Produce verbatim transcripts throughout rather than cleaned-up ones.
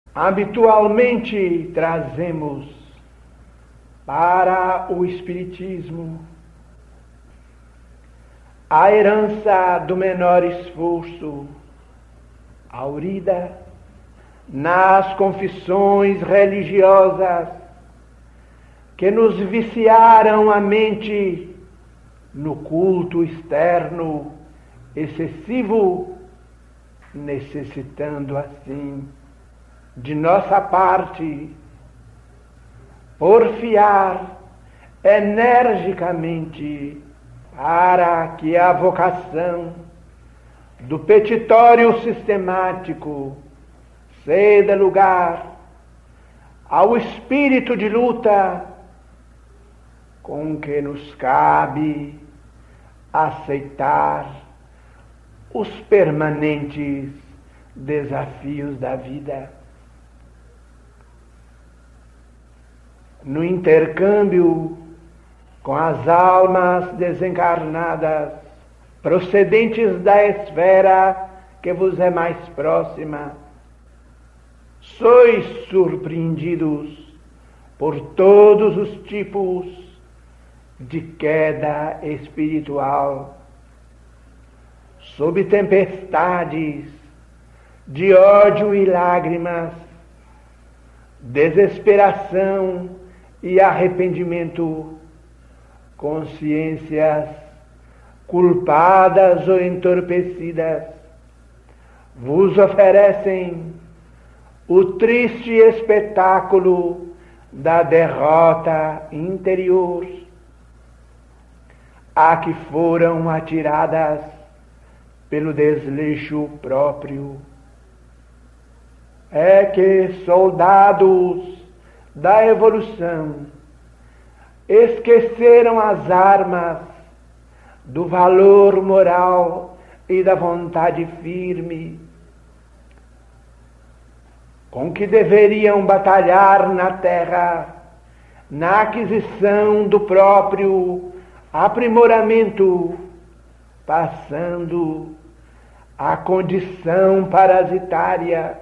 Habitualmente trazemos para o Espiritismo a herança do menor esforço, aurida nas confissões religiosas que nos viciaram a mente no culto externo excessivo, necessitando assim de nossa parte porfiar energicamente para que a vocação do petitório sistemático ceda lugar ao espírito de luta com que nos cabe aceitar os permanentes desafios da vida. No intercâmbio com as almas desencarnadas, procedentes da esfera que vos é mais próxima, sois surpreendidos por todos os tipos de queda espiritual, sob tempestades de ódio e lágrimas, desesperação e arrependimento, consciências culpadas ou entorpecidas, vos oferecem o triste espetáculo da derrota interior a que foram atiradas pelo desleixo próprio. É que soldados da evolução esqueceram as armas do valor moral e da vontade firme com que deveriam batalhar na terra, na aquisição do próprio aprimoramento, passando a condição parasitária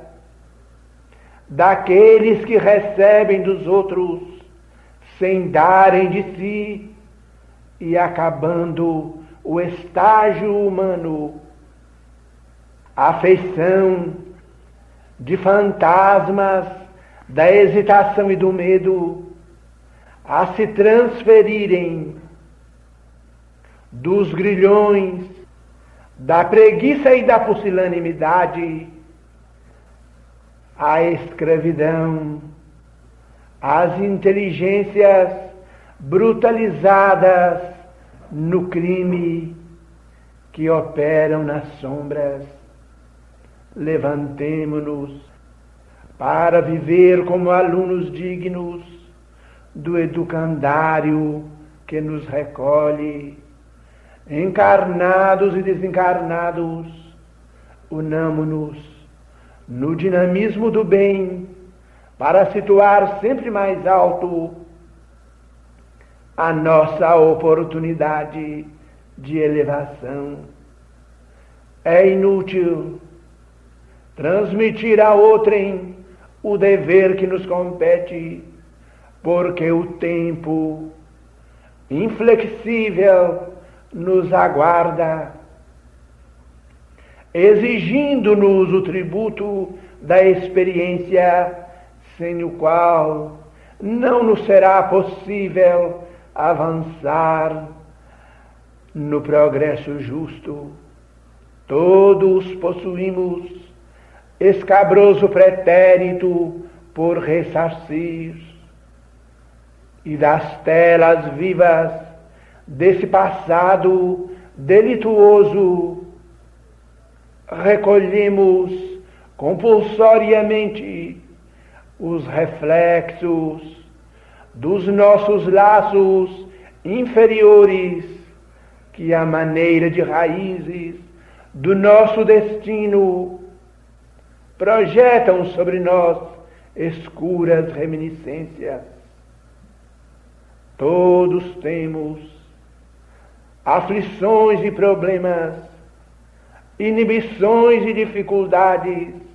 daqueles que recebem dos outros sem darem de si e acabando o estágio humano, a feição de fantasmas da hesitação e do medo a se transferirem dos grilhões da preguiça e da pusilanimidade à escravidão, às inteligências brutalizadas no crime que operam nas sombras. Levantemo-nos para viver como alunos dignos do educandário que nos recolhe, encarnados e desencarnados, unamo-nos no dinamismo do bem para situar sempre mais alto a nossa oportunidade de elevação. É inútil transmitir a outrem o dever que nos compete, porque o tempo inflexível nos aguarda, exigindo-nos o tributo da experiência, sem o qual não nos será possível avançar no progresso justo. Todos possuímos escabroso pretérito por ressarcir, e das telas vivas desse passado delituoso recolhemos compulsoriamente os reflexos dos nossos laços inferiores, que à maneira de raízes do nosso destino projetam sobre nós escuras reminiscências. Todos temos aflições e problemas, inibições e dificuldades,